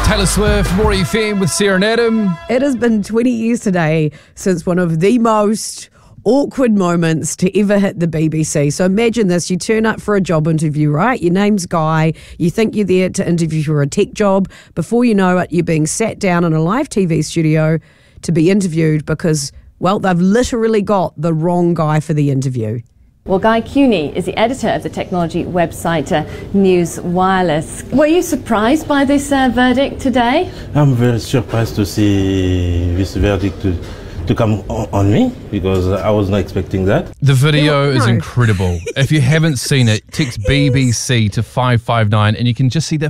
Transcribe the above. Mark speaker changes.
Speaker 1: Taylor Swift, More FM with Sarah and Adam.
Speaker 2: It has been 20 years today since one of the most awkward moments to ever hit the BBC. So imagine this, you turn up for a job interview, right? Your name's Guy, you think you're there to interview for a tech job. Before you know it, you're being sat down in a live TV studio to be interviewed because, well, they've literally got the wrong guy for the interview.
Speaker 3: Well, Guy Cuny is the editor of the technology website News Wireless. Were you surprised by this verdict today?
Speaker 4: I'm very surprised to see this verdict to come on me because I was not expecting that.
Speaker 1: The video is incredible. If you haven't seen it, text BBC to 559 and you can just see the